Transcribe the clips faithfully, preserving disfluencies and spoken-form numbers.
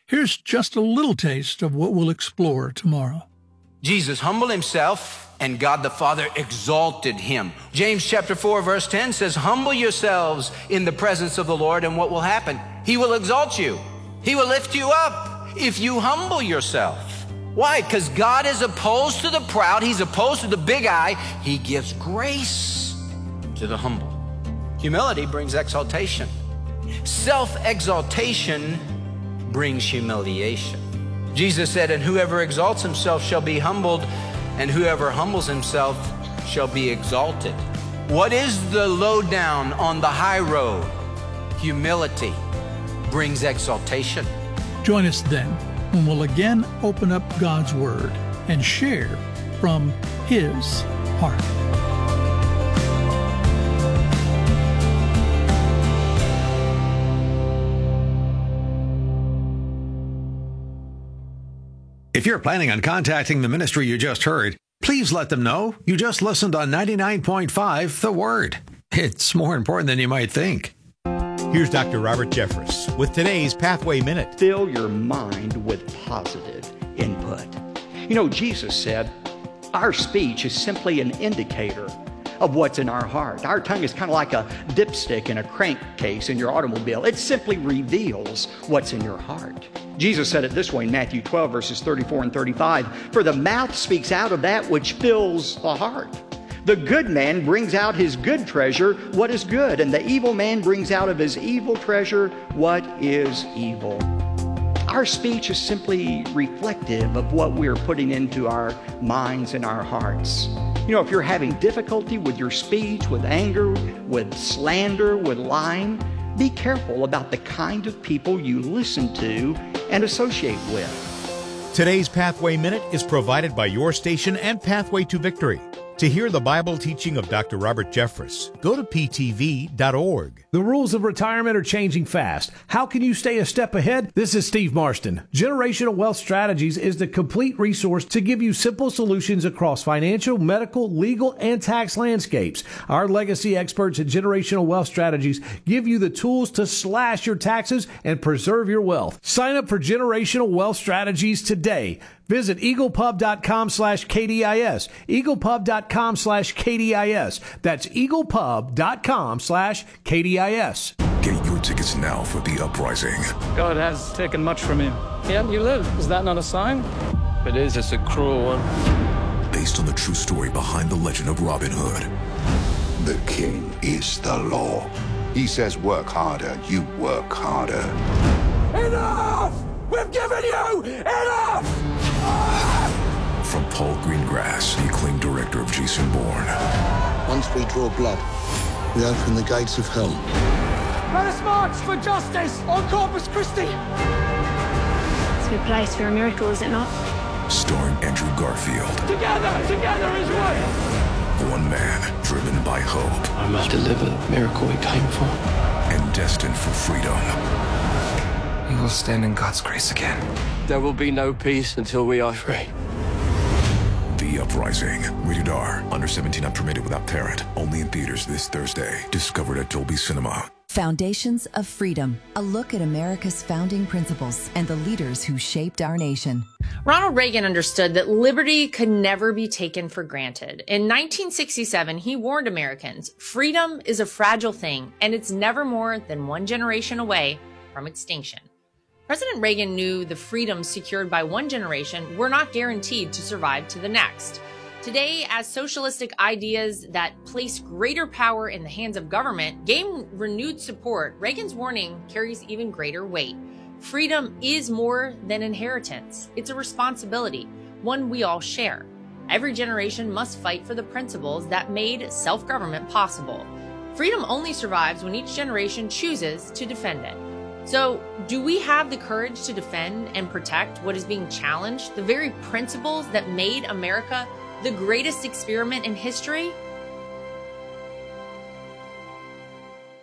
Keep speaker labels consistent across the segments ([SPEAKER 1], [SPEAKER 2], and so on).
[SPEAKER 1] Here's just a little taste of what we'll explore tomorrow.
[SPEAKER 2] Jesus humbled himself, and God the Father exalted him. James chapter four, verse ten says, humble yourselves in the presence of the Lord, and what will happen? He will exalt you. He will lift you up if you humble yourself. Why? Because God is opposed to the proud. He's opposed to the big eye. He gives grace to the humble. Humility brings exaltation. Self-exaltation brings humiliation. Jesus said, and whoever exalts himself shall be humbled, and whoever humbles himself shall be exalted. What is the lowdown on the high road? Humility brings exaltation.
[SPEAKER 1] Join us then when we'll again open up God's Word and share from His heart.
[SPEAKER 3] If you're planning on contacting the ministry you just heard, please let them know you just listened on ninety-nine point five The Word. It's more important than you might think.
[SPEAKER 4] Here's Doctor Robert Jeffress with today's Pathway Minute.
[SPEAKER 5] Fill your mind with positive input. You know, Jesus said, our speech is simply an indicator of what's in our heart. Our tongue is kind of like a dipstick in a crankcase in your automobile. It simply reveals what's in your heart. Jesus said it this way in Matthew twelve, verses thirty-four and thirty-five, for the mouth speaks out of that which fills the heart. The good man brings out his good treasure, what is good, and the evil man brings out of his evil treasure, what is evil. Our speech is simply reflective of what we're putting into our minds and our hearts. You know, if you're having difficulty with your speech, with anger, with slander, with lying, be careful about the kind of people you listen to and associate with.
[SPEAKER 4] Today's Pathway Minute is provided by your station and Pathway to Victory. To hear the Bible teaching of Doctor Robert Jeffress, go to p t v dot org.
[SPEAKER 6] The rules of retirement are changing fast. How can you stay a step ahead? This is Steve Marston. Generational Wealth Strategies is the complete resource to give you simple solutions across financial, medical, legal, and tax landscapes. Our legacy experts at Generational Wealth Strategies give you the tools to slash your taxes and preserve your wealth. Sign up for Generational Wealth Strategies today. Visit eaglepub.com slash KDIS. eaglepub.com slash KDIS. That's eaglepub.com slash KDIS.
[SPEAKER 7] Get your tickets now for The Uprising.
[SPEAKER 8] God has taken much from you. Yet you live. Is that not a sign?
[SPEAKER 9] If it is, it's a cruel one.
[SPEAKER 7] Based on the true story behind the legend of Robin Hood.
[SPEAKER 10] The king is the law. He says work harder, you work harder.
[SPEAKER 11] Enough! We've given you enough!
[SPEAKER 7] From Paul Greengrass, the acclaimed director of Jason Bourne.
[SPEAKER 12] Once we draw blood, we open the gates of hell.
[SPEAKER 11] Let us march for justice on Corpus Christi!
[SPEAKER 13] It's a good place for a miracle, is it not?
[SPEAKER 7] Starring Andrew Garfield.
[SPEAKER 11] Together, together is one!
[SPEAKER 7] One man driven by hope.
[SPEAKER 9] I must deliver the miracle we came for.
[SPEAKER 7] And destined for freedom.
[SPEAKER 14] We will stand in God's grace again.
[SPEAKER 9] There will be no peace until we are free.
[SPEAKER 7] The Uprising. Rated R. Under seventeen, not permitted without parent. Only in theaters this Thursday. Discovered at Dolby Cinema.
[SPEAKER 15] Foundations of Freedom. A look at America's founding principles and the leaders who shaped our nation.
[SPEAKER 16] Ronald Reagan understood that liberty could never be taken for granted. In nineteen sixty-seven, he warned Americans, freedom is a fragile thing, and it's never more than one generation away from extinction. President Reagan knew the freedoms secured by one generation were not guaranteed to survive to the next. Today, as socialistic ideas that place greater power in the hands of government gain renewed support, Reagan's warning carries even greater weight. Freedom is more than inheritance. It's a responsibility, one we all share. Every generation must fight for the principles that made self-government possible. Freedom only survives when each generation chooses to defend it. So, do we have the courage to defend and protect what is being challenged, the very principles that made America the greatest experiment in history?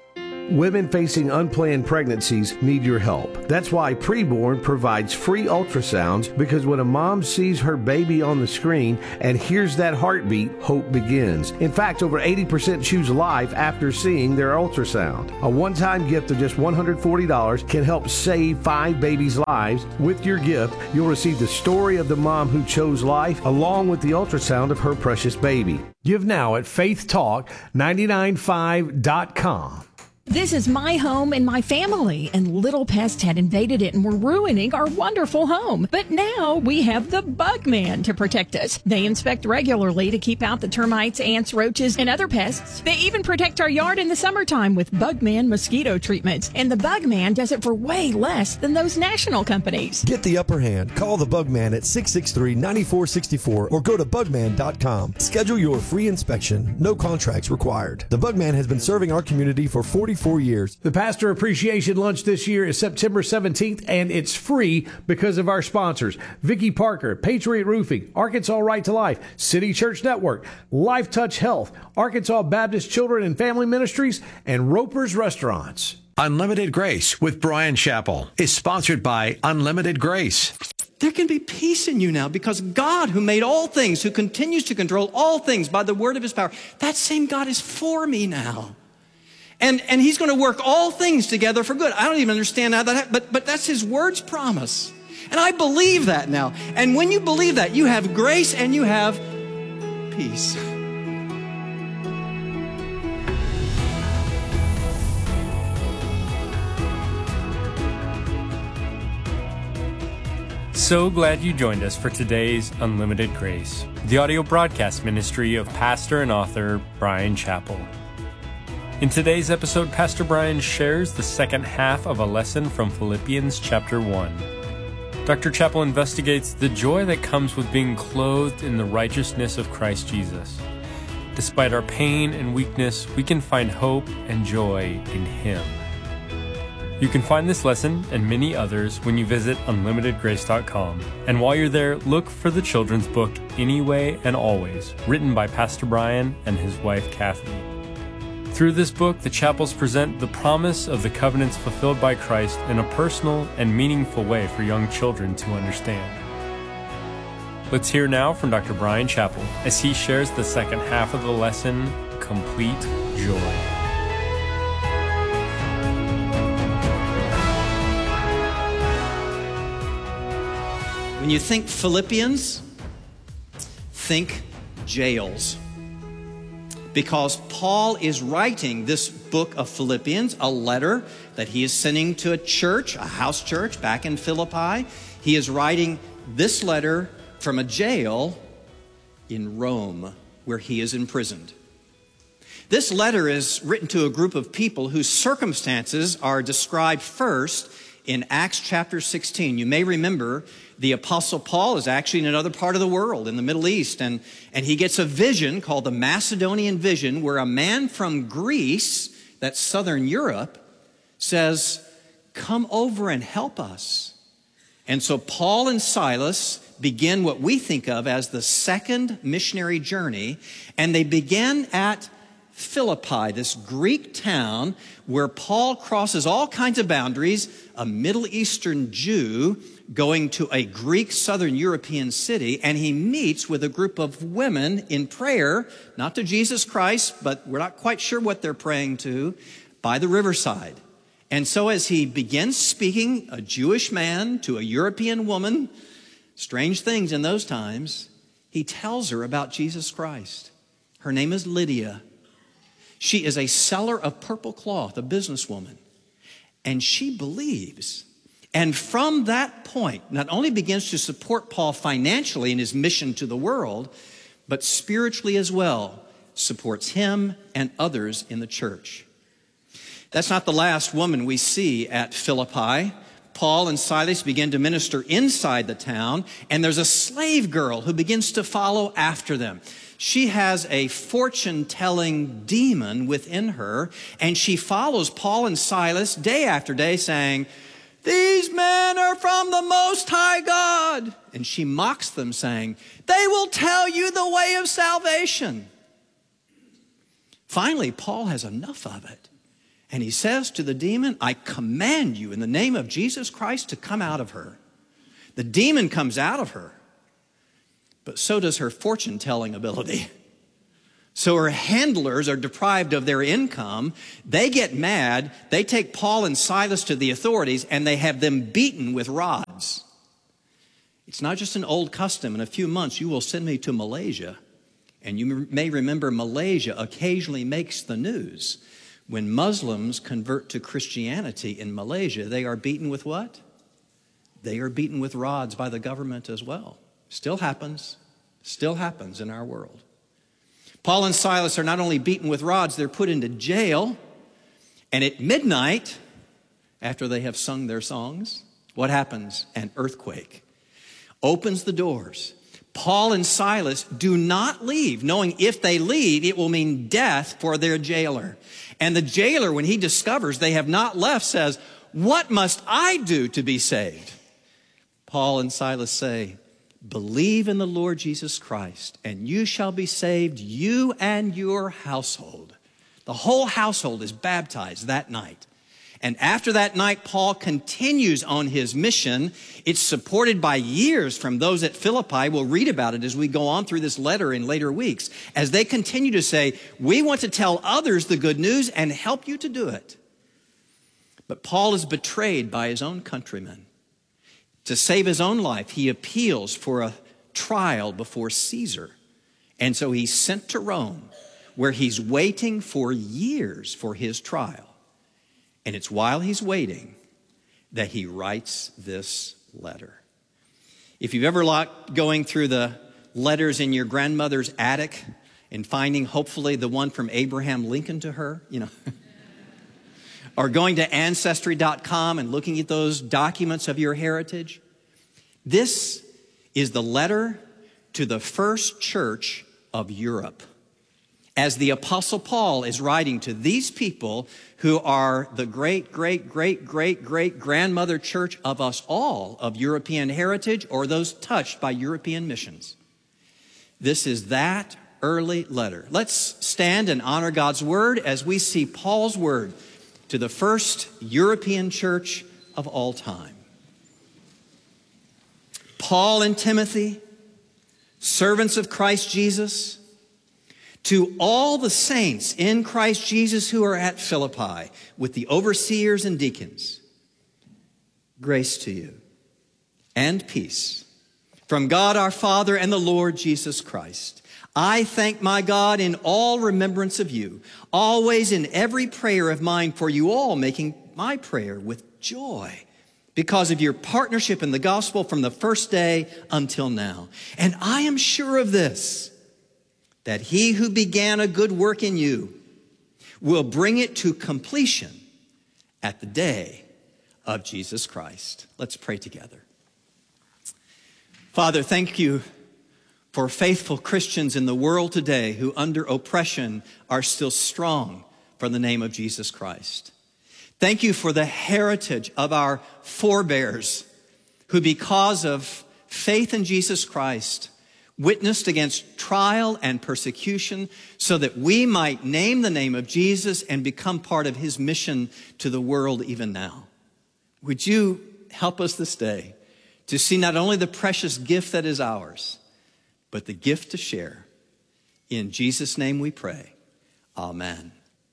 [SPEAKER 6] Women facing unplanned pregnancies need your help. That's why Preborn provides free ultrasounds, because when a mom sees her baby on the screen and hears that heartbeat, hope begins. In fact, over eighty percent choose life after seeing their ultrasound. A one-time gift of just one hundred forty dollars can help save five babies' lives. With your gift, you'll receive the story of the mom who chose life, along with the ultrasound of her precious baby. Give now at faith talk nine nine five dot com.
[SPEAKER 17] This is my home and my family, and little pests had invaded it and were ruining our wonderful home. But now we have the Bugman to protect us. They inspect regularly to keep out the termites, ants, roaches, and other pests. They even protect our yard in the summertime with Bugman mosquito treatments. And the Bugman does it for way less than those national companies.
[SPEAKER 18] Get the upper hand. Call the Bugman at six six three, nine four six four or go to bugman dot com. Schedule your free inspection. No contracts required. The Bugman has been serving our community for forty Four years.
[SPEAKER 6] The Pastor Appreciation Lunch this year is September seventeenth, and it's free because of our sponsors: Vicky Parker, Patriot Roofing, Arkansas Right to Life, City Church Network, Life Touch Health, Arkansas Baptist Children and Family Ministries, and Roper's Restaurants.
[SPEAKER 3] Unlimited Grace with Brian Chappell is sponsored by Unlimited Grace.
[SPEAKER 19] There can be peace in you now because God, who made all things, who continues to control all things by the word of his power, that same God is for me now. And, and he's going to work all things together for good. I don't even understand how that happens, but, but that's his word's promise. And I believe that now. And when you believe that, you have grace and you have peace.
[SPEAKER 20] So glad you joined us for today's Unlimited Grace, the audio broadcast ministry of pastor and author Brian Chappell. In today's episode, Pastor Brian shares the second half of a lesson from Philippians chapter one. Doctor Chappell investigates the joy that comes with being clothed in the righteousness of Christ Jesus. Despite our pain and weakness, we can find hope and joy in Him. You can find this lesson and many others when you visit unlimited grace dot com. And while you're there, look for the children's book, Anyway and Always, written by Pastor Brian and his wife, Kathy. Through this book, the Chappells present the promise of the covenants fulfilled by Christ in a personal and meaningful way for young children to understand. Let's hear now from Doctor Brian Chappell as he shares the second half of the lesson, Complete Joy.
[SPEAKER 19] When you think Philippians, think jails. Because Paul is writing this book of Philippians, a letter that he is sending to a church, a house church back in Philippi. He is writing this letter from a jail in Rome, where he is imprisoned. This letter is written to a group of people whose circumstances are described first in Acts chapter sixteen. You may remember the Apostle Paul is actually in another part of the world, in the Middle East, and, and he gets a vision called the Macedonian vision, where a man from Greece, that's southern Europe, says, "Come over and help us." And so Paul and Silas begin what we think of as the second missionary journey, and they begin at Philippi, this Greek town where Paul crosses all kinds of boundaries, a Middle Eastern Jew going to a Greek Southern European city, and he meets with a group of women in prayer, not to Jesus Christ, but we're not quite sure what they're praying to, by the riverside. And so as he begins speaking, a Jewish man to a European woman, strange things in those times, he tells her about Jesus Christ. Her name is Lydia. She is a seller of purple cloth, a businesswoman, and she believes. And from that point, not only begins to support Paul financially in his mission to the world, but spiritually as well, supports him and others in the church. That's not the last woman we see at Philippi. Paul and Silas begin to minister inside the town, and there's a slave girl who begins to follow after them. She has a fortune-telling demon within her, and she follows Paul and Silas day after day saying, "These men are from the Most High God." And she mocks them saying, "They will tell you the way of salvation." Finally, Paul has enough of it. And he says to the demon, I command you in the name of Jesus Christ to come out of her. The demon comes out of her, but so does her fortune-telling ability. So her handlers are deprived of their income. They get mad. They take Paul and Silas to the authorities, and they have them beaten with rods. It's not just an old custom. In a few months, you will send me to Malaysia. And you may remember Malaysia occasionally makes the news. When Muslims convert to Christianity in Malaysia, they are beaten with what? They are beaten with rods by the government as well. Still happens. Still happens in our world. Paul and Silas are not only beaten with rods, they're put into jail. And at midnight, after they have sung their songs, what happens? An earthquake opens the doors. Paul and Silas do not leave, knowing if they leave, it will mean death for their jailer. And the jailer, when he discovers they have not left, says, what must I do to be saved? Paul and Silas say, believe in the Lord Jesus Christ, and you shall be saved, you and your household. The whole household is baptized that night. And after that night, Paul continues on his mission. It's supported by years from those at Philippi. We'll read about it as we go on through this letter in later weeks, as they continue to say, we want to tell others the good news and help you to do it. But Paul is betrayed by his own countrymen. To save his own life, he appeals for a trial before Caesar. And so he's sent to Rome, where he's waiting for years for his trial. And it's while he's waiting that he writes this letter. If you've ever liked going through the letters in your grandmother's attic and finding hopefully the one from Abraham Lincoln to her, you know, or going to ancestry dot com and looking at those documents of your heritage, this is the letter to the first church of Europe. As the Apostle Paul is writing to these people who are the great, great, great, great, great grandmother church of us all of European heritage, or those touched by European missions. This is that early letter. Let's stand and honor God's word as we see Paul's word to the first European church of all time. Paul and Timothy, servants of Christ Jesus, to all the saints in Christ Jesus who are at Philippi, with the overseers and deacons, grace to you and peace from God our Father and the Lord Jesus Christ. I thank my God in all remembrance of you, always in every prayer of mine for you all, making my prayer with joy because of your partnership in the gospel from the first day until now. And I am sure of this, that he who began a good work in you will bring it to completion at the day of Jesus Christ. Let's pray together. Father, thank you for faithful Christians in the world today who under oppression are still strong for the name of Jesus Christ. Thank you for the heritage of our forebears who, because of faith in Jesus Christ, witnessed against trial and persecution so that we might name the name of Jesus and become part of his mission to the world even now. Would you help us this day to see not only the precious gift that is ours, but the gift to share. In Jesus' name we pray. Amen.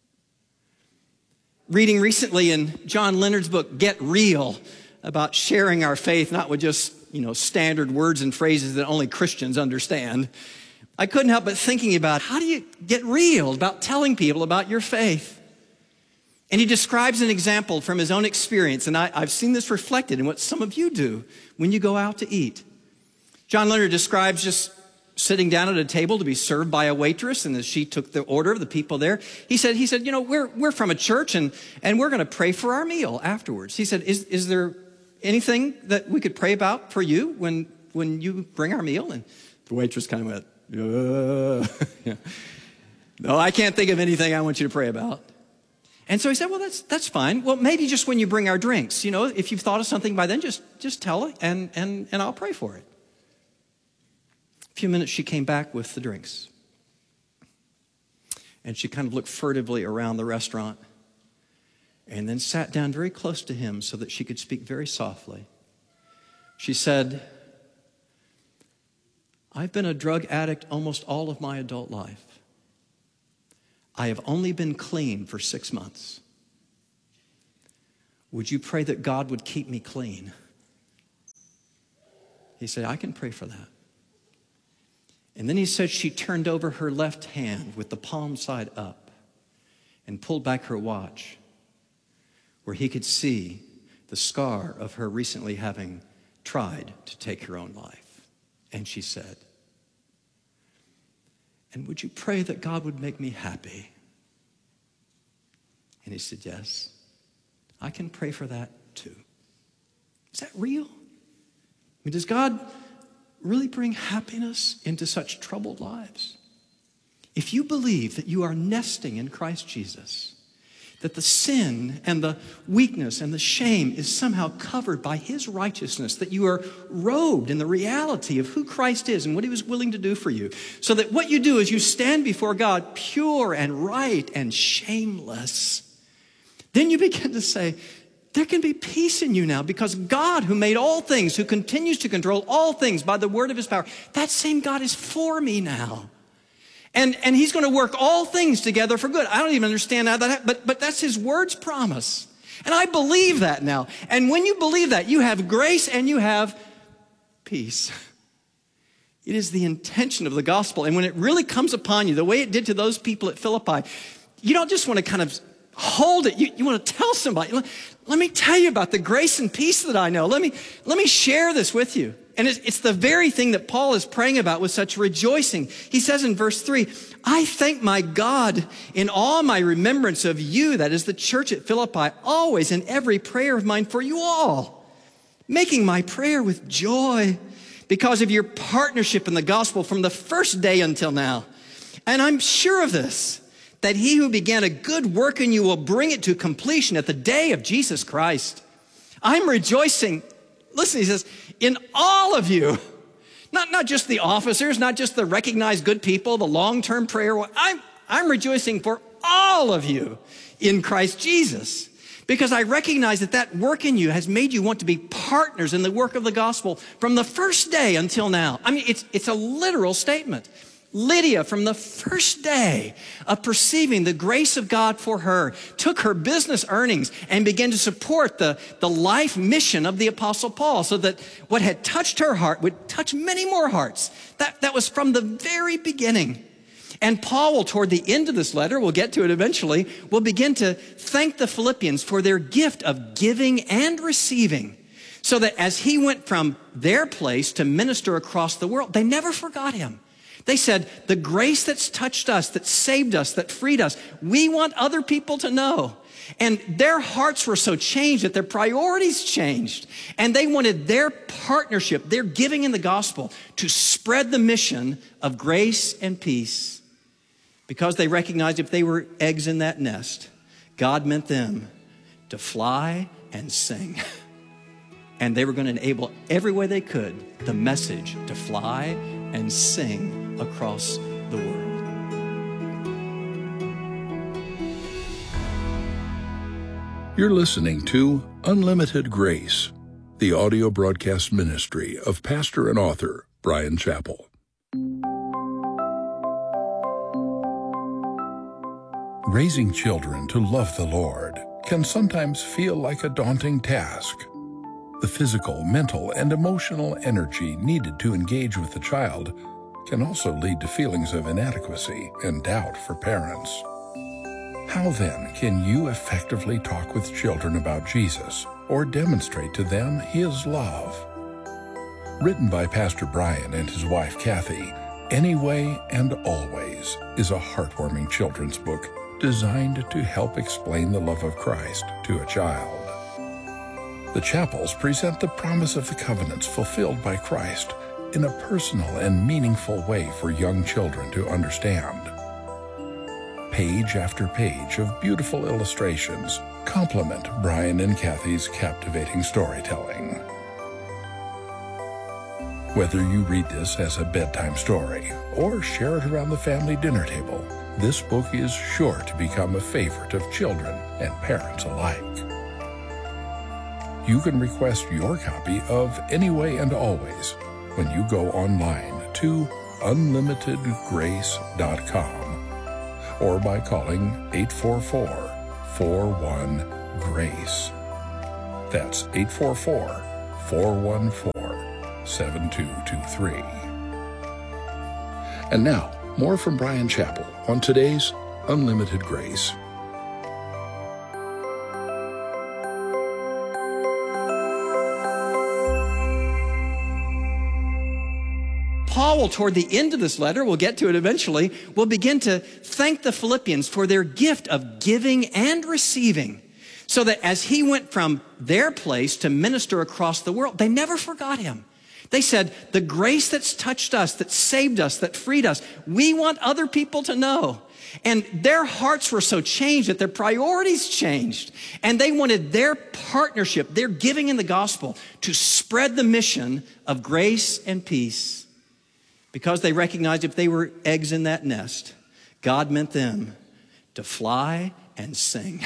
[SPEAKER 19] Reading recently in John Leonard's book, Get Real, about sharing our faith, not with just you know, standard words and phrases that only Christians understand, I couldn't help but thinking about how do you get real about telling people about your faith? And he describes an example from his own experience, and I, I've seen this reflected in what some of you do when you go out to eat. John Leonard describes just sitting down at a table to be served by a waitress, and as she took the order of the people there, he said, he said, you know, we're, we're from a church, and, and we're going to pray for our meal afterwards. He said, is, is there anything that we could pray about for you when, when you bring our meal? And the waitress kind of went, uh. yeah. No, I can't think of anything I want you to pray about. And so he said, well, that's, that's fine. Well, maybe just when you bring our drinks, you know, if you've thought of something by then, just, just tell it and, and, and I'll pray for it. A few minutes, she came back with the drinks. And she kind of looked furtively around the restaurant. and then sat down very close to him so that she could speak very softly. She said, I've been a drug addict almost all of my adult life. I have only been clean for six months. Would you pray that God would keep me clean? He said, I can pray for that. And then he said she turned over her left hand with the palm side up and pulled back her watch where he could see the scar of her recently having tried to take her own life. And she said, and would you pray that God would make me happy? And he said, yes, I can pray for that too. Is that real? I mean, does God really bring happiness into such troubled lives? If you believe that you are nesting in Christ Jesus, that the sin and the weakness and the shame is somehow covered by his righteousness, that you are robed in the reality of who Christ is and what he was willing to do for you, so that what you do is you stand before God pure and right and shameless, then you begin to say, there can be peace in you now because God, who made all things, who continues to control all things by the word of his power, that same God is for me now. And, and he's going to work all things together for good. I don't even understand how that happens, but, but that's his word's promise. And I believe that now. And when you believe that, you have grace and you have peace. It is the intention of the gospel. And when it really comes upon you, the way it did to those people at Philippi, you don't just want to kind of hold it. You, you want to tell somebody, let, let me tell you about the grace and peace that I know. Let me, let me share this with you. And it's, it's the very thing that Paul is praying about with such rejoicing. He says in verse three, I thank my God in all my remembrance of you, that is the church at Philippi, always in every prayer of mine for you all, making my prayer with joy because of your partnership in the gospel from the first day until now. And I'm sure of this, that he who began a good work in you will bring it to completion at the day of Jesus Christ. I'm rejoicing, listen, he says, in all of you, not, not just the officers, not just the recognized good people, the long-term prayer. I'm, I'm rejoicing for all of you in Christ Jesus, because I recognize that that work in you has made you want to be partners in the work of the gospel from the first day until now. I mean, it's, it's a literal statement. Lydia, from the first day of perceiving the grace of God for her, took her business earnings and began to support the, the life mission of the Apostle Paul, so that what had touched her heart would touch many more hearts. That, that was from the very beginning. And Paul will, toward the end of this letter, we'll get to it eventually, will begin to thank the Philippians for their gift of giving and receiving, so that as he went from their place to minister across the world, they never forgot him. They said, the grace that's touched us, that saved us, that freed us, we want other people to know. And their hearts were so changed that their priorities changed. And they wanted their partnership, their giving in the gospel, to spread the mission of grace and peace. Because they recognized if they were eggs in that nest, God meant them to fly and sing. And they were going to enable every way they could the message to fly and sing across the world.
[SPEAKER 21] You're listening to Unlimited Grace, the audio broadcast ministry of pastor and author Bryan Chapell. Raising children to love the Lord can sometimes feel like a daunting task. The physical, mental, and emotional energy needed to engage with the child can also lead to feelings of inadequacy and doubt for parents. How then can you effectively talk with children about Jesus or demonstrate to them his love? Written by Pastor Bryan and his wife Kathy, Anyway and Always is a heartwarming children's book designed to help explain the love of Christ to a child. The Chapells present the promise of the covenants fulfilled by Christ in a personal and meaningful way for young children to understand. Page after page of beautiful illustrations complement Bryan and Kathy's captivating storytelling. Whether you read this as a bedtime story or share it around the family dinner table, this book is sure to become a favorite of children and parents alike. You can request your copy of Anyway and Always when you go online to unlimited grace dot com or by calling eight four four, four one, GRACE. That's eight four four, four one four, seven two two three. And now, more from Bryan Chapell on today's Unlimited Grace.
[SPEAKER 19] Paul will, toward the end of this letter, we'll get to it eventually, will begin to thank the Philippians for their gift of giving and receiving, so that as he went from their place to minister across the world, they never forgot him. They said, the grace that's touched us, that saved us, that freed us, we want other people to know. And their hearts were so changed that their priorities changed. And they wanted their partnership, their giving in the gospel, to spread the mission of grace and peace. Because they recognized if they were eggs in that nest, God meant them to fly and sing.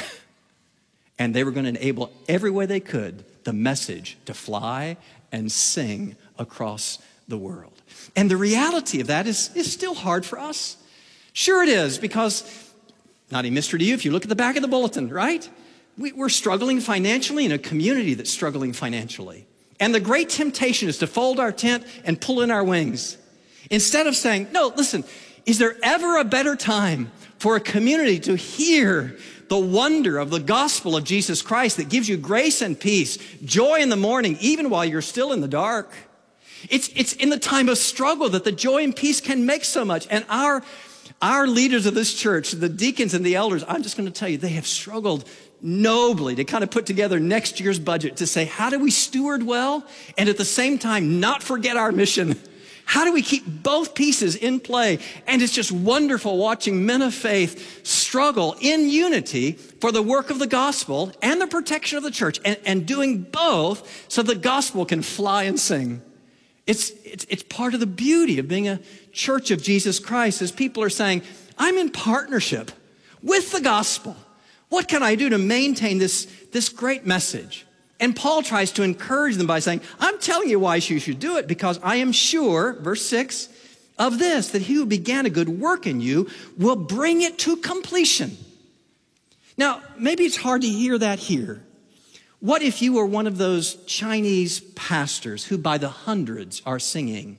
[SPEAKER 19] And they were going to enable every way they could the message to fly and sing across the world. And the reality of that is, is still hard for us. Sure it is, because, not a mystery to you if you look at the back of the bulletin, right? We, we're struggling financially in a community that's struggling financially. And the great temptation is to fold our tent and pull in our wings. Instead of saying, no, listen, is there ever a better time for a community to hear the wonder of the gospel of Jesus Christ that gives you grace and peace, joy in the morning, even while you're still in the dark? It's, it's in the time of struggle that the joy and peace can make so much. And our, our leaders of this church, the deacons and the elders, I'm just going to tell you, they have struggled nobly to kind of put together next year's budget to say, how do we steward well and at the same time not forget our mission? How do we keep both pieces in play? And it's just wonderful watching men of faith struggle in unity for the work of the gospel and the protection of the church, and, and doing both so the gospel can fly and sing. It's, it's, it's part of the beauty of being a church of Jesus Christ, as people are saying, I'm in partnership with the gospel. What can I do to maintain this, this great message? And Paul tries to encourage them by saying, I'm telling you why you should do it, because I am sure, verse six, of this, that he who began a good work in you will bring it to completion. Now, maybe it's hard to hear that here. What if you were one of those Chinese pastors who by the hundreds are singing,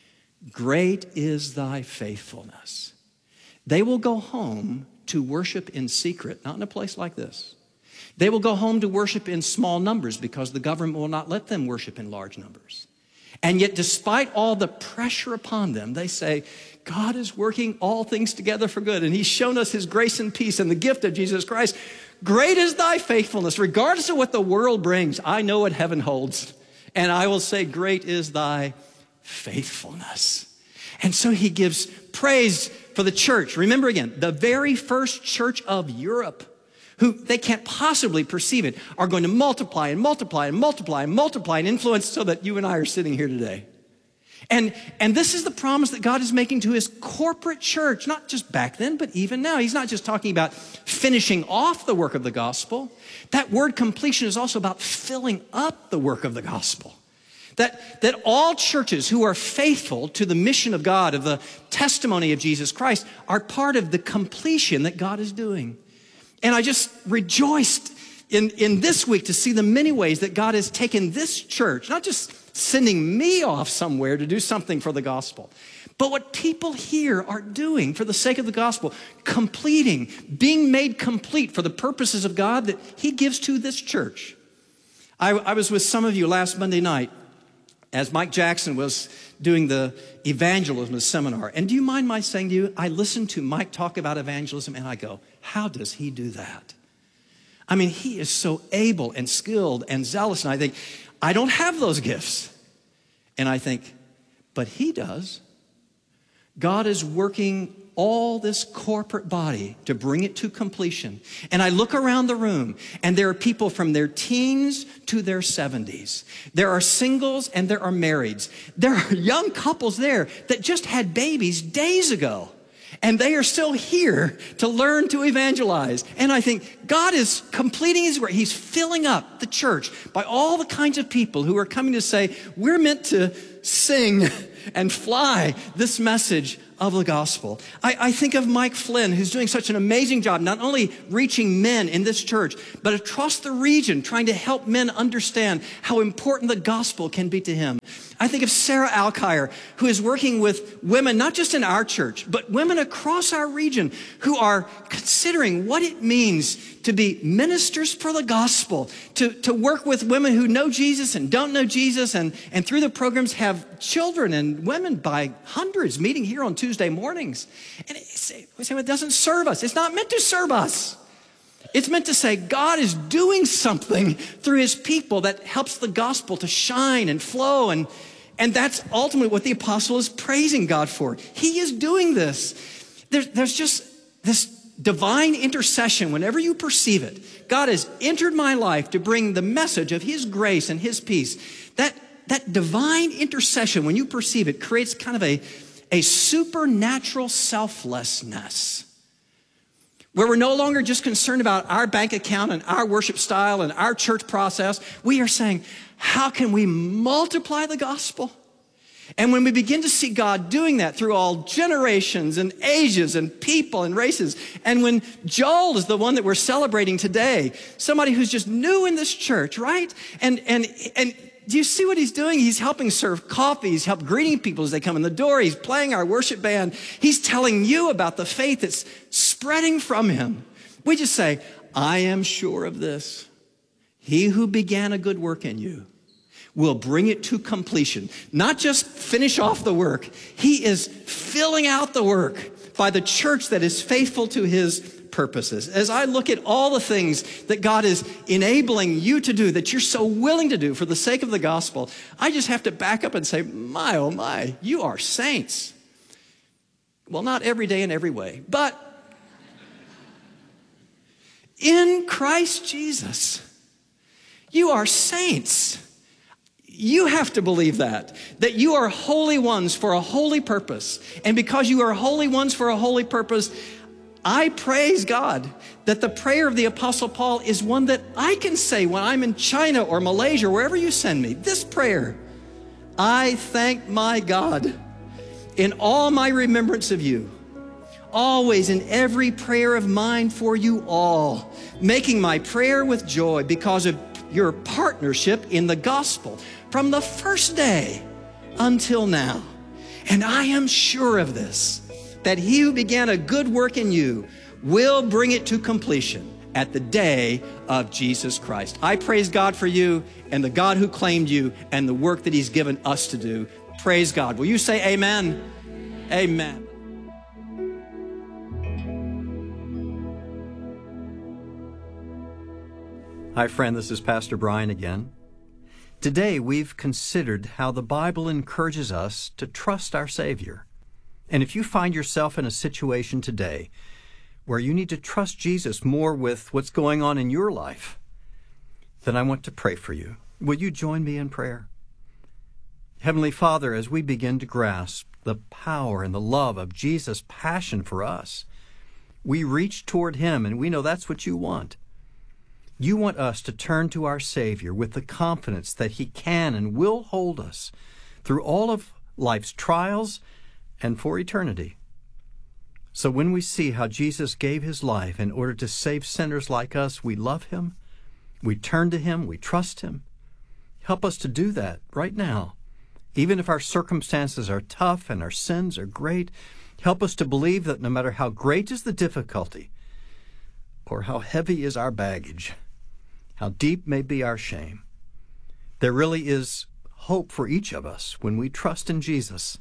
[SPEAKER 19] great is thy faithfulness? They will go home to worship in secret, not in a place like this. They will go home to worship in small numbers because the government will not let them worship in large numbers. And yet, despite all the pressure upon them, they say, God is working all things together for good. And he's shown us his grace and peace and the gift of Jesus Christ. Great is thy faithfulness. Regardless of what the world brings, I know what heaven holds. And I will say, great is thy faithfulness. And so he gives praise for the church. Remember again, the very first church of Europe, who they can't possibly perceive it, are going to multiply and multiply and multiply and multiply and influence so that you and I are sitting here today. And, and this is the promise that God is making to his corporate church, not just back then, but even now. He's not just talking about finishing off the work of the gospel. That word completion is also about filling up the work of the gospel. That, that all churches who are faithful to the mission of God, of the testimony of Jesus Christ, are part of the completion that God is doing. And I just rejoiced in, in this week to see the many ways that God has taken this church, not just sending me off somewhere to do something for the gospel, but what people here are doing for the sake of the gospel, completing, being made complete for the purposes of God that he gives to this church. I, I was with some of you last Monday night as Mike Jackson was doing the evangelism seminar. And do you mind my saying to you, I listened to Mike talk about evangelism and I go, how does he do that? I mean, he is so able and skilled and zealous. And I think, I don't have those gifts. And I think, but he does. God is working all this corporate body to bring it to completion. And I look around the room and there are people from their teens to their seventies. There are singles and there are marrieds. There are young couples there that just had babies days ago. And they are still here to learn to evangelize. And I think God is completing his work. He's filling up the church by all the kinds of people who are coming to say, we're meant to sing and fly this message of the gospel. I, I think of Mike Flynn, who's doing such an amazing job, not only reaching men in this church, but across the region, trying to help men understand how important the gospel can be to him. I think of Sarah Alkire, who is working with women, not just in our church, but women across our region who are considering what it means to be ministers for the gospel, to, to work with women who know Jesus and don't know Jesus, and, and through the programs have children and women by hundreds meeting here on Tuesday mornings. And it's, it doesn't serve us. It's not meant to serve us. It's meant to say God is doing something through his people that helps the gospel to shine and flow. And, and that's ultimately what the apostle is praising God for. He is doing this. There, there's just this divine intercession whenever you perceive it. God has entered my life to bring the message of his grace and his peace. That, that divine intercession, when you perceive it, creates kind of a, a supernatural selflessness, where we're no longer just concerned about our bank account and our worship style and our church process. We are saying, how can we multiply the gospel? And when we begin to see God doing that through all generations and ages and people and races, and when Joel is the one that we're celebrating today, somebody who's just new in this church, right? And, and, and do you see what he's doing? He's helping serve coffee. He's helping greeting people as they come in the door. He's playing our worship band. He's telling you about the faith that's spreading from him. We just say, I am sure of this. He who began a good work in you will bring it to completion. Not just finish off the work. He is filling out the work by the church that is faithful to his purposes. As I look at all the things that God is enabling you to do, that you're so willing to do for the sake of the gospel, I just have to back up and say, my, oh my, you are saints. Well, not every day in every way, but in Christ Jesus, you are saints. You have to believe that, that you are holy ones for a holy purpose. And because you are holy ones for a holy purpose, I praise God that the prayer of the Apostle Paul is one that I can say when I'm in China or Malaysia, or wherever you send me. This prayer, I thank my God in all my remembrance of you, always in every prayer of mine for you all, making my prayer with joy because of your partnership in the gospel from the first day until now. And I am sure of this, that he who began a good work in you will bring it to completion at the day of Jesus Christ. I praise God for you and the God who claimed you and the work that he's given us to do. Praise God. Will you say amen? Amen. Hi, friend. This is Pastor Brian again. Today, we've considered how the Bible encourages us to trust our Savior. And if you find yourself in a situation today where you need to trust Jesus more with what's going on in your life, then I want to pray for you. Will you join me in prayer? Heavenly Father, as we begin to grasp the power and the love of Jesus' passion for us, we reach toward him, and we know that's what you want. You want us to turn to our Savior with the confidence that he can and will hold us through all of life's trials and for eternity. So when we see how Jesus gave his life in order to save sinners like us, we love him, we turn to him, we trust him. Help us to do that right now. Even if our circumstances are tough and our sins are great, help us to believe that no matter how great is the difficulty or how heavy is our baggage, how deep may be our shame, there really is hope for each of us when we trust in Jesus.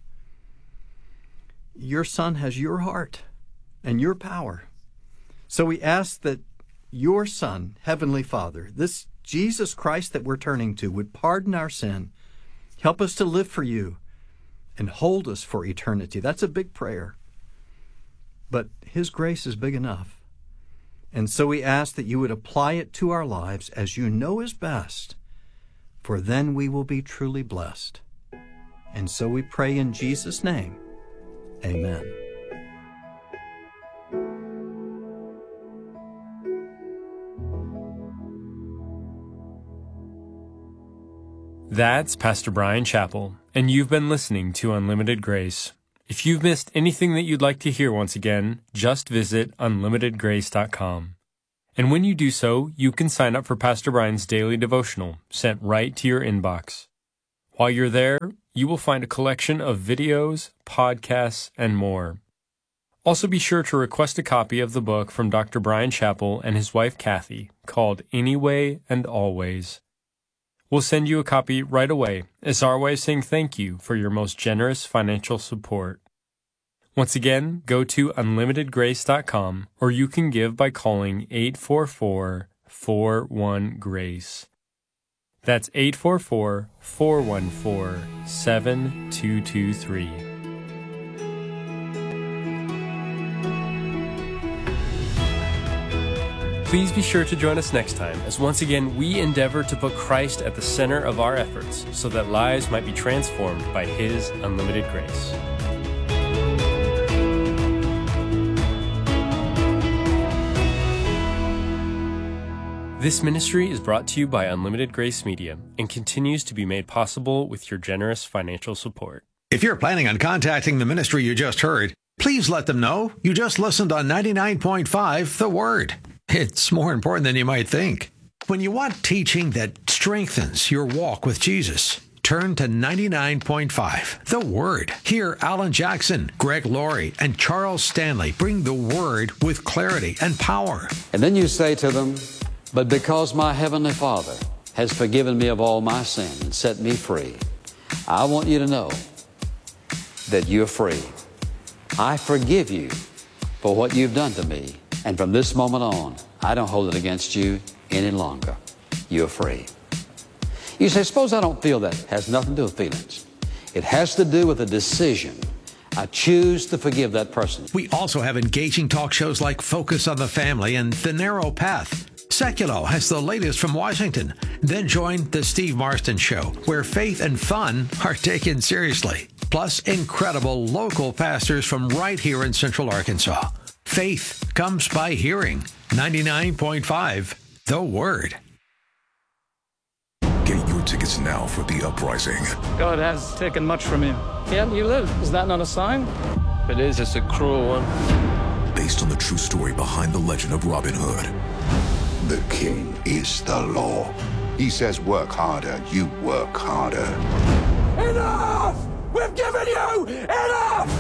[SPEAKER 19] Your Son has your heart and your power. So we ask that your Son, Heavenly Father, this Jesus Christ that we're turning to, would pardon our sin, help us to live for you, and hold us for eternity. That's a big prayer. But his grace is big enough. And so we ask that you would apply it to our lives as you know is best, for then we will be truly blessed. And so we pray in Jesus' name. Amen.
[SPEAKER 20] That's Pastor Bryan Chapell, and you've been listening to Unlimited Grace. If you've missed anything that you'd like to hear once again, just visit unlimited grace dot com. And when you do so, you can sign up for Pastor Bryan's daily devotional, sent right to your inbox. While you're there, you will find a collection of videos, podcasts, and more. Also be sure to request a copy of the book from Doctor Bryan Chapell and his wife Kathy, called Anyway and Always. We'll send you a copy right away as our way of saying thank you for your most generous financial support. Once again, go to unlimited grace dot com, or you can give by calling eight four four, four one, GRACE. That's eight four four, four one four, seven two two three. Please be sure to join us next time as once again we endeavor to put Christ at the center of our efforts so that lives might be transformed by His unlimited grace. This ministry is brought to you by Unlimited Grace Media and continues to be made possible with your generous financial support.
[SPEAKER 3] If you're planning on contacting the ministry you just heard, please let them know you just listened on ninety-nine point five The Word. It's more important than you might think. When you want teaching that strengthens your walk with Jesus, turn to ninety-nine point five The Word. Hear Alan Jackson, Greg Laurie, and Charles Stanley bring the Word with clarity and power.
[SPEAKER 2] And then you say to them, "But because my Heavenly Father has forgiven me of all my sin and set me free, I want you to know that you're free. I forgive you for what you've done to me. And from this moment on, I don't hold it against you any longer. You're free." You say, suppose I don't feel that. It has nothing to do with feelings. It has to do with a decision. I choose to forgive that person.
[SPEAKER 3] We also have engaging talk shows like Focus on the Family and The Narrow Path. Seculo has the latest from Washington. Then join The Steve Marston Show, where faith and fun are taken seriously. Plus, incredible local pastors from right here in Central Arkansas. Faith comes by hearing. ninety-nine point five The Word.
[SPEAKER 7] Get your tickets now for The Uprising.
[SPEAKER 8] God has taken much from you. Yet you live. Is that not a sign?
[SPEAKER 9] If it is, it's a cruel one.
[SPEAKER 7] Based on the true story behind the legend of Robin Hood.
[SPEAKER 10] The king is the law. He says work harder, you work harder.
[SPEAKER 11] Enough! We've given you enough!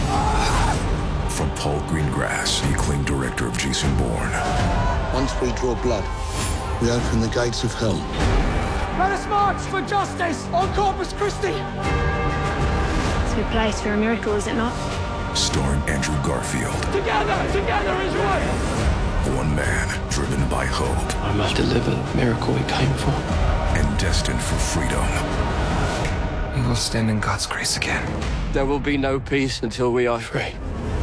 [SPEAKER 7] From Paul Greengrass, the acclaimed director of Jason Bourne.
[SPEAKER 12] Once we draw blood, we open the gates of hell.
[SPEAKER 11] Let us march for justice on Corpus Christi!
[SPEAKER 13] It's a good place for a miracle, is it not?
[SPEAKER 7] Starring Andrew Garfield.
[SPEAKER 11] Together, together is one!
[SPEAKER 7] One man driven by hope.
[SPEAKER 9] I must deliver the miracle we came for.
[SPEAKER 7] And destined for freedom.
[SPEAKER 14] We will stand in God's grace again.
[SPEAKER 9] There will be no peace until we are free.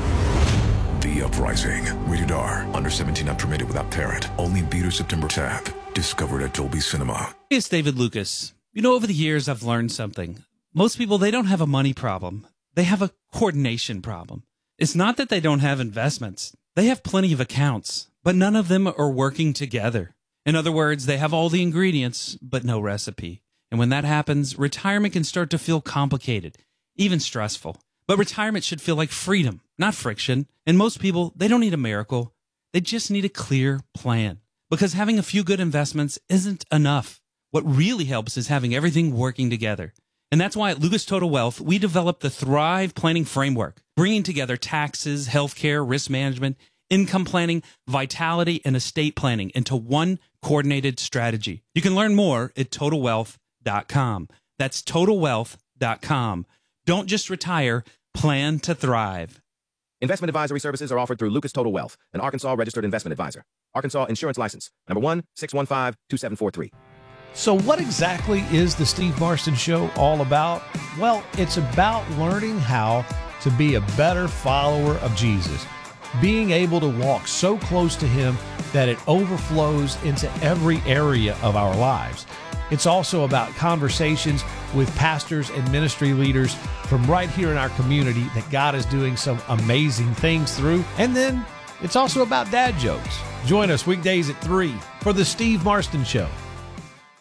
[SPEAKER 7] The Uprising. Rated R. Under seventeen, not permitted without parent. Only in theaters September tenth. Discovered at Dolby Cinema.
[SPEAKER 22] Hey, it's David Lucas. You know, over the years, I've learned something. Most people, they don't have a money problem. They have a coordination problem. It's not that they don't have investments. They have plenty of accounts, but none of them are working together. In other words, they have all the ingredients, but no recipe. And when that happens, retirement can start to feel complicated, even stressful. But retirement should feel like freedom, not friction. And most people, they don't need a miracle. They just need a clear plan. Because having a few good investments isn't enough. What really helps is having everything working together. And that's why at Lucas Total Wealth, we developed the Thrive Planning Framework, bringing together taxes, healthcare, risk management, income planning, vitality, and estate planning into one coordinated strategy. You can learn more at total wealth dot com. That's total wealth dot com. Don't just retire, plan to thrive.
[SPEAKER 23] Investment advisory services are offered through Lucas Total Wealth, an Arkansas registered investment advisor. Arkansas Insurance License, number one six one five two seven four three.
[SPEAKER 6] So what exactly is the Steve Marston Show all about? Well, it's about learning how to be a better follower of Jesus, being able to walk so close to Him that it overflows into every area of our lives. It's also about conversations with pastors and ministry leaders from right here in our community that God is doing some amazing things through. And then it's also about dad jokes. Join us weekdays at three for the Steve Marston Show.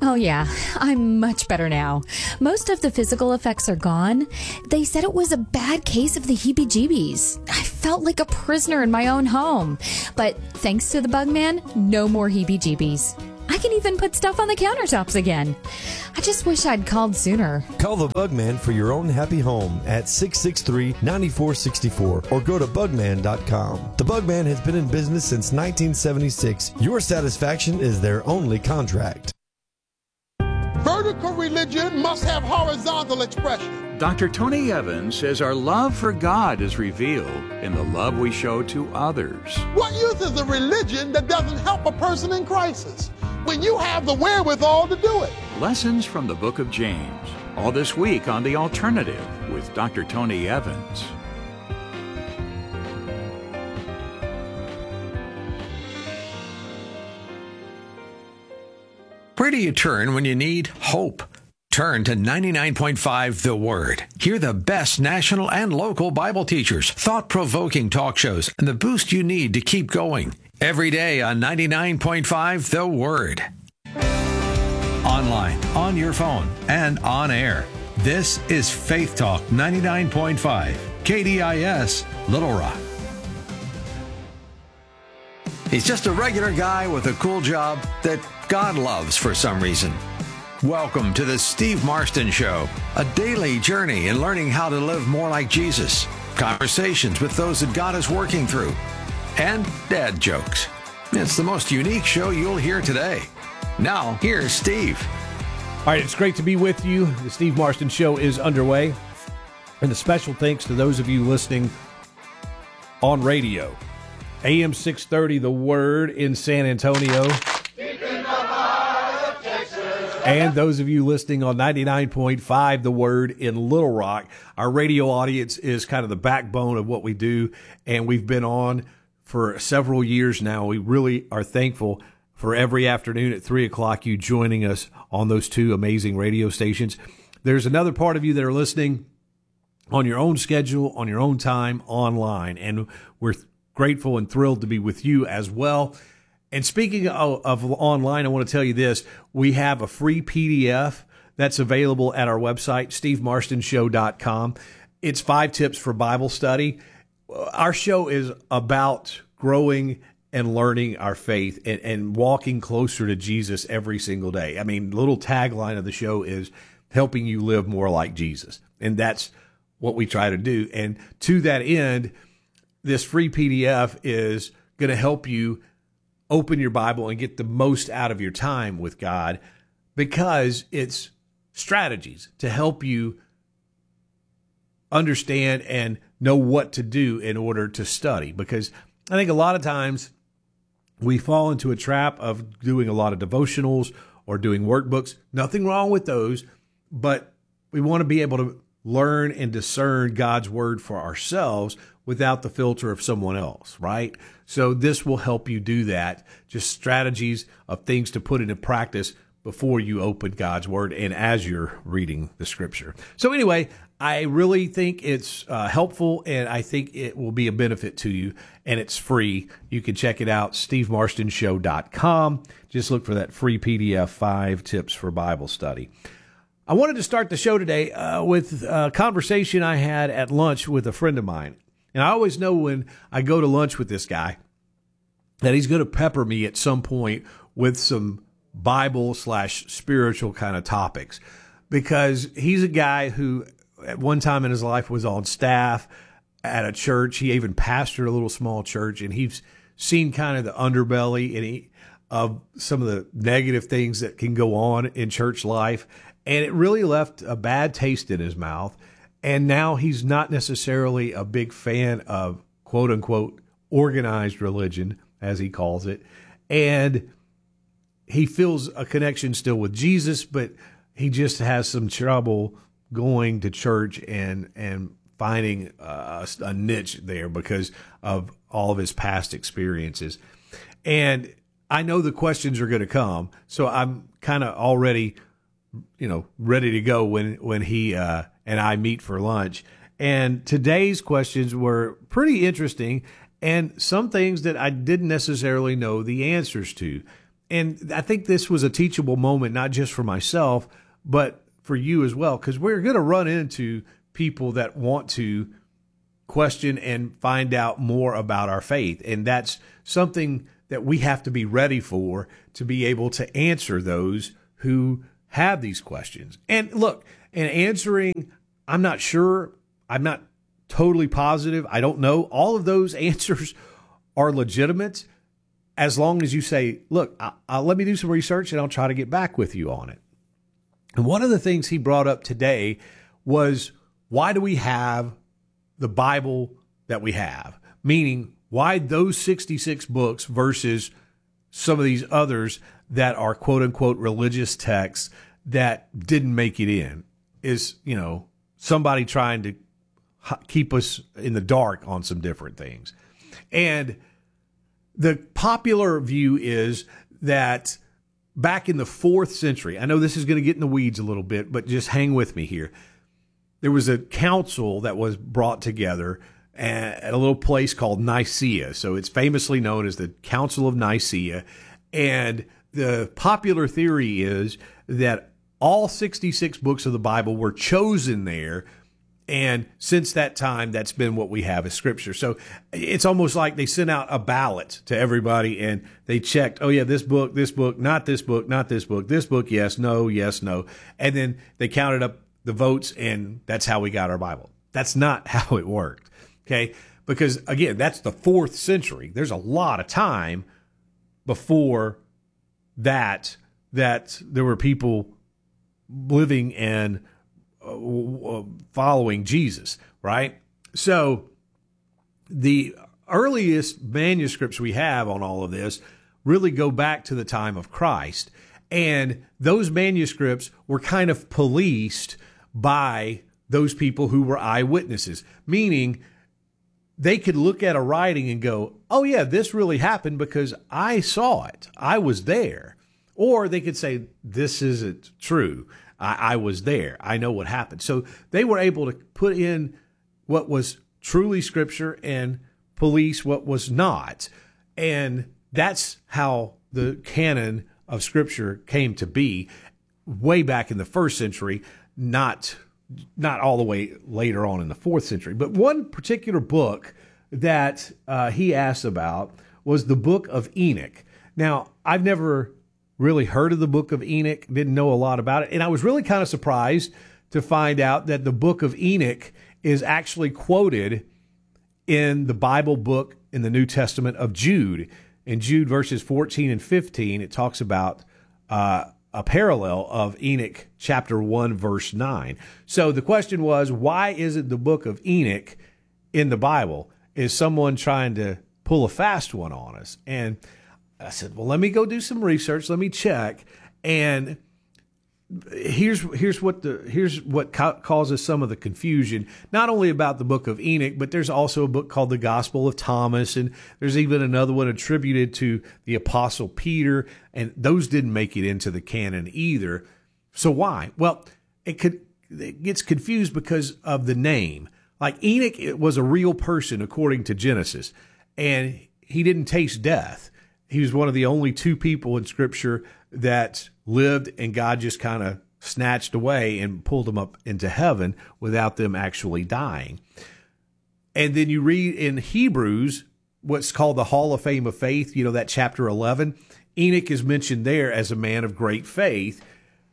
[SPEAKER 1] Oh, yeah, I'm much better now. Most of the physical effects are gone. They said it was a bad case of the heebie-jeebies. I felt like a prisoner in my own home. But thanks to the Bugman, no more heebie-jeebies. I can even put stuff on the countertops again. I just wish I'd called sooner.
[SPEAKER 18] Call the Bugman for your own happy home at six six three, nine four six four or go to bugman dot com. The Bugman has been in business since nineteen seventy-six. Your satisfaction is their only contract.
[SPEAKER 4] Vertical religion must have horizontal expression.
[SPEAKER 5] Doctor Tony Evans says our love for God is revealed in the love we show to others.
[SPEAKER 4] What use is a religion that doesn't help a person in crisis when you have the wherewithal to do it?
[SPEAKER 5] Lessons from the book of James. All this week on The Alternative with Doctor Tony Evans.
[SPEAKER 3] Where do you turn when you need hope? Turn to ninety-nine point five The Word. Hear the best national and local Bible teachers, thought-provoking talk shows, and the boost you need to keep going. Every day on ninety-nine point five The Word. Online, on your phone, and on air. This is Faith Talk ninety-nine point five, K D I S, Little Rock. He's just a regular guy with a cool job that God loves for some reason. Welcome to the Steve Marston Show, a daily journey in learning how to live more like Jesus, conversations with those that God is working through, and dad jokes. It's the most unique show you'll hear today. Now, here's Steve.
[SPEAKER 6] All right, it's great to be with you. The Steve Marston Show is underway. And a special thanks to those of you listening on radio. A M six thirty, The Word in San Antonio. And those of you listening on ninety-nine point five The Word in Little Rock. Our radio audience is kind of the backbone of what we do, and we've been on for several years now. We really are thankful for every afternoon at three o'clock you joining us on those two amazing radio stations. There's another part of you that are listening on your own schedule, on your own time, online, and we're grateful and thrilled to be with you as well. And speaking of, of online, I want to tell you this. We have a free P D F that's available at our website, steve marston show dot com. It's five tips for Bible study. Our show is about growing and learning our faith and, and walking closer to Jesus every single day. I mean, the little tagline of the show is helping you live more like Jesus. And that's what we try to do. And to that end, this free P D F is going to help you open your Bible and get the most out of your time with God, because it's strategies to help you understand and know what to do in order to study. Because I think a lot of times we fall into a trap of doing a lot of devotionals or doing workbooks. Nothing wrong with those, but we want to be able to learn and discern God's word for ourselves without the filter of someone else, right? So this will help you do that. Just strategies of things to put into practice before you open God's word and as you're reading the scripture. So anyway, I really think it's uh, helpful, and I think it will be a benefit to you, and it's free. You can check it out, steve marston show dot com. Just look for that free P D F, Five Tips for Bible Study. I wanted to start the show today uh, with a conversation I had at lunch with a friend of mine. And I always know when I go to lunch with this guy that he's going to pepper me at some point with some Bible slash spiritual kind of topics, because he's a guy who at one time in his life was on staff at a church. He even pastored a little small church, and he's seen kind of the underbelly and he, of some of the negative things that can go on in church life. And it really left a bad taste in his mouth. And now he's not necessarily a big fan of quote unquote organized religion, as he calls it. And he feels a connection still with Jesus, but he just has some trouble going to church and, and finding a, a niche there because of all of his past experiences. And I know the questions are going to come, so I'm kind of already, you know, ready to go when, when he, uh, and I meet for lunch. And today's questions were pretty interesting and some things that I didn't necessarily know the answers to. and I think this was a teachable moment, not just for myself, but for you as well, because we're going to run into people that want to question and find out more about our faith. And that's something that we have to be ready for, to be able to answer those who have these questions. And look, in answering, I'm not sure, I'm not totally positive, I don't know. All of those answers are legitimate, as long as you say, look, I, I'll, let me do some research and I'll try to get back with you on it. And one of the things he brought up today was, why do we have the Bible that we have? Meaning, why those sixty-six books versus some of these others that are quote unquote religious texts that didn't make it in? Is, you know, somebody trying to keep us in the dark on some different things. And the popular view is that back in the fourth century, I know this is going to get in the weeds a little bit, but just hang with me here. There was a council that was brought together at a little place called Nicaea. So it's famously known as the Council of Nicaea. And the popular theory is that all sixty-six books of the Bible were chosen there. And since that time, that's been what we have as scripture. So it's almost like they sent out a ballot to everybody and they checked, oh yeah, this book, this book, not this book, not this book, this book, yes, no, yes, no. And then they counted up the votes and that's how we got our Bible. That's not how it worked. Okay. Because again, that's the fourth century. There's a lot of time before that, that there were people living and Uh, following Jesus, right? So the earliest manuscripts we have on all of this really go back to the time of Christ. And those manuscripts were kind of policed by those people who were eyewitnesses, meaning they could look at a writing and go, oh yeah, this really happened because I saw it. I was there. Or they could say, this isn't true. I, I was there. I know what happened. So they were able to put in what was truly scripture and police what was not. And that's how the canon of scripture came to be way back in the first century, not, not all the way later on in the fourth century. But one particular book that uh, he asked about was the Book of Enoch. Now, I've never really heard of the Book of Enoch, didn't know a lot about it. And I was really kind of surprised to find out that the Book of Enoch is actually quoted in the Bible book in the New Testament of Jude. In Jude verses fourteen and fifteen, it talks about uh, a parallel of Enoch chapter one, verse nine. So the question was, why isn't the Book of Enoch in the Bible? Is someone trying to pull a fast one on us? And I said, well, let me go do some research. Let me check. And here's here's what the here's what ca- causes some of the confusion, not only about the Book of Enoch, but there's also a book called the Gospel of Thomas, and there's even another one attributed to the Apostle Peter, and those didn't make it into the canon either. So why? Well, it could it gets confused because of the name. Like Enoch, it was a real person according to Genesis, and he didn't taste death. He was one of the only two people in Scripture that lived and God just kind of snatched away and pulled them up into heaven without them actually dying. And then you read in Hebrews, what's called the Hall of Fame of Faith, you know, that chapter eleven, Enoch is mentioned there as a man of great faith.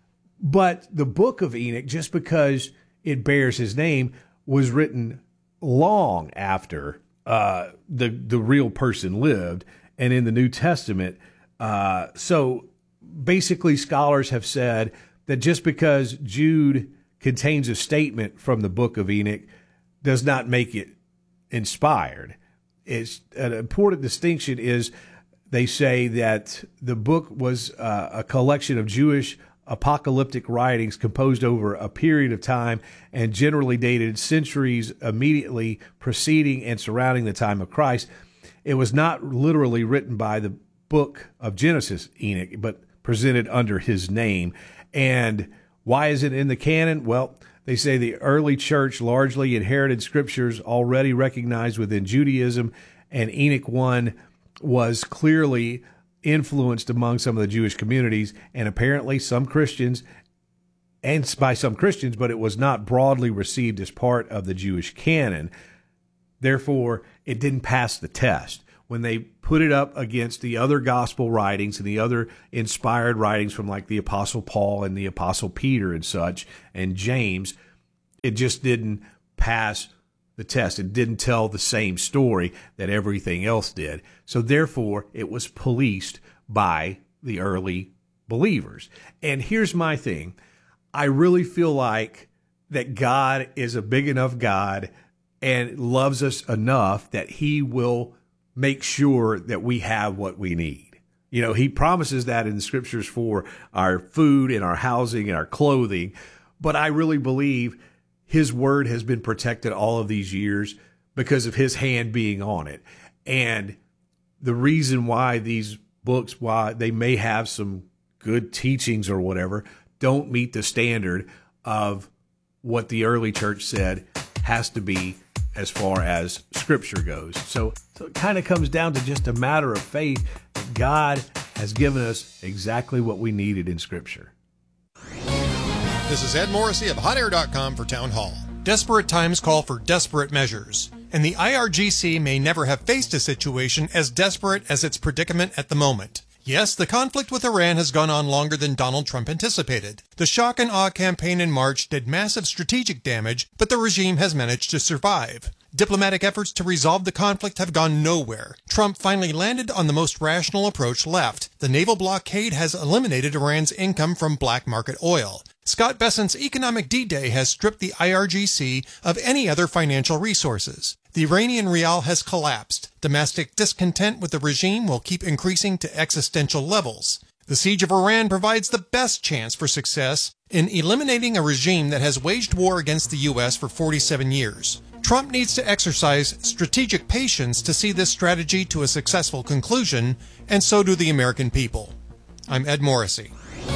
[SPEAKER 6] But the book of Enoch, just because it bears his name, was written long after uh, the, the real person lived. And in the New Testament, uh, so basically scholars have said that just because Jude contains a statement from the Book of Enoch does not make it inspired. It's an important distinction is they say that the book was uh, a collection of Jewish apocalyptic writings composed over a period of time and generally dated centuries immediately preceding and surrounding the time of Christ. It was not literally written by the book of Genesis, Enoch, but presented under his name. And why is it in the canon? Well, they say the early church largely inherited scriptures already recognized within Judaism, and Enoch one was clearly influenced among some of the Jewish communities, and apparently some Christians, and by some Christians, but it was not broadly received as part of the Jewish canon. Therefore, it didn't pass the test. When they put it up against the other gospel writings and the other inspired writings from like the Apostle Paul and the Apostle Peter and such, and James, it just didn't pass the test. It didn't tell the same story that everything else did. So therefore, it was policed by the early believers. And here's my thing. I really feel like that God is a big enough God and loves us enough that he will make sure that we have what we need. You know, he promises that in the scriptures for our food and our housing and our clothing. But I really believe his word has been protected all of these years because of his hand being on it. And the reason why these books, why they may have some good teachings or whatever, don't meet the standard of what the early church said has to be as far as scripture goes. So, so it kind of comes down to just a matter of faith that God has given us exactly what we needed in scripture.
[SPEAKER 15] This is Ed Morrissey of hot air dot com for Town Hall. Desperate times call for desperate measures, and the I R G C may never have faced a situation as desperate as its predicament at the moment. Yes, the conflict with Iran has gone on longer than Donald Trump anticipated. The shock and awe campaign in March did massive strategic damage, but the regime has managed to survive. Diplomatic efforts to resolve the conflict have gone nowhere. Trump finally landed on the most rational approach left. The naval blockade has eliminated Iran's income from black market oil. Scott Bessent's Economic D-Day has stripped the I R G C of any other financial resources. The Iranian rial has collapsed. Domestic discontent with the regime will keep increasing to existential levels. The siege of Iran provides the best chance for success in eliminating a regime that has waged war against the U S for forty-seven years. Trump needs to exercise strategic patience to see this strategy to a successful conclusion, and so do the American people. I'm Ed Morrissey.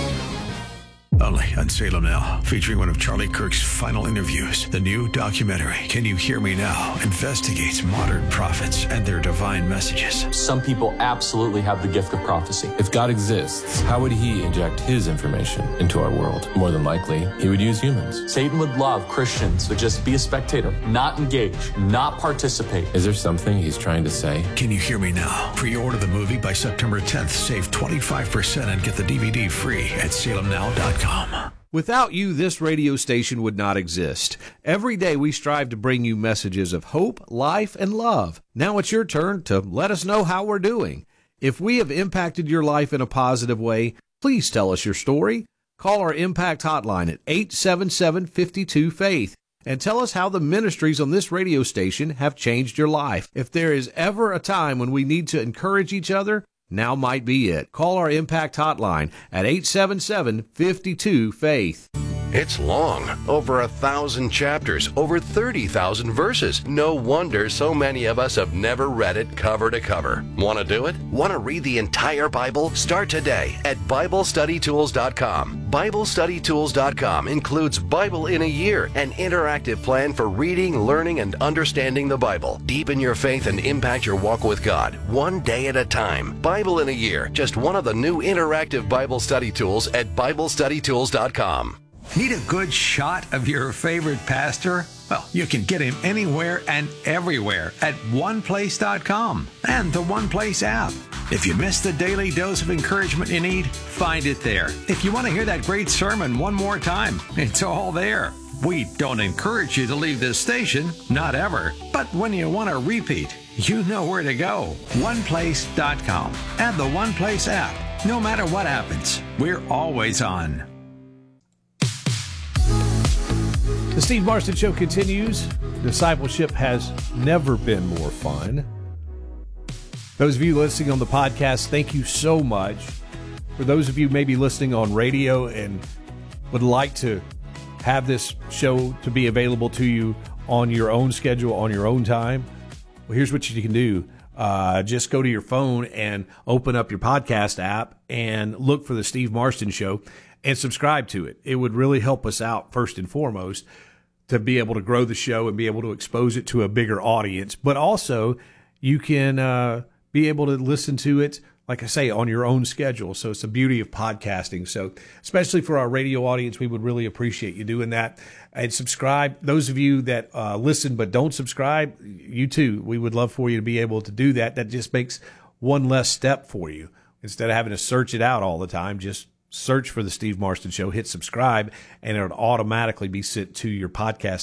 [SPEAKER 3] Only on Salem Now, featuring one of Charlie Kirk's final interviews. The new documentary, Can You Hear Me Now?, investigates modern prophets and their divine messages.
[SPEAKER 16] Some people absolutely have the gift of prophecy.
[SPEAKER 17] If God exists, how would he inject his information into our world? More than likely, he would use humans.
[SPEAKER 16] Satan would love Christians to just be a spectator, not engage, not participate.
[SPEAKER 17] Is there something he's trying to say?
[SPEAKER 3] Can You Hear Me Now? Pre-order the movie by September tenth. Save twenty-five percent and get the D V D free at salem now dot com.
[SPEAKER 6] Without you, this radio station would not exist. Every day we strive to bring you messages of hope, life, and love. Now it's your turn to let us know how we're doing. If we have impacted your life in a positive way, please tell us your story. Call our Impact Hotline at eight seven seven, five two, FAITH and tell us how the ministries on this radio station have changed your life. If there is ever a time when we need to encourage each other, now might be it. Call our Impact Hotline at eight seven seven, five two, FAITH.
[SPEAKER 24] It's long, over a thousand chapters, over thirty thousand verses. No wonder so many of us have never read it cover to cover. Want to do it? Want to read the entire Bible? Start today at Bible Study Tools dot com. Bible Study Tools dot com includes Bible in a Year, an interactive plan for reading, learning, and understanding the Bible. Deepen your faith and impact your walk with God, one day at a time. Bible in a Year, just one of the new interactive Bible study tools at Bible Study Tools dot com.
[SPEAKER 3] Need a good shot of your favorite pastor? Well, you can get him anywhere and everywhere at one place dot com and the One Place app. If you missed the daily dose of encouragement you need, find it there. If you want to hear that great sermon one more time, it's all there. We don't encourage you to leave this station, not ever. But when you want to repeat, you know where to go. one place dot com and the One Place app. No matter what happens, we're always on.
[SPEAKER 6] The Steve Marston Show continues. Discipleship has never been more fun. Those of you listening on the podcast, thank you so much. For those of you maybe listening on radio and would like to have this show to be available to you on your own schedule, on your own time, well, here's what you can do. Uh, just go to your phone and open up your podcast app and look for the Steve Marston Show and subscribe to it. It would really help us out, first and foremost, to be able to grow the show and be able to expose it to a bigger audience. But also, you can uh, be able to listen to it like I say, on your own schedule. So it's the beauty of podcasting. So especially for our radio audience, we would really appreciate you doing that. And subscribe. Those of you that uh, listen but don't subscribe, you too, we would love for you to be able to do that. That just makes one less step for you. Instead of having to search it out all the time, just search for the Steve Marston Show, hit subscribe, and it'll automatically be sent to your podcast